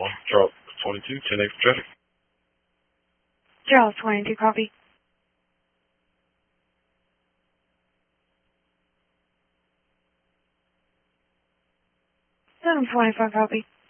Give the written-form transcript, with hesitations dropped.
1, Charles 22, 10-8 for traffic. Charles 22, copy. 725, copy.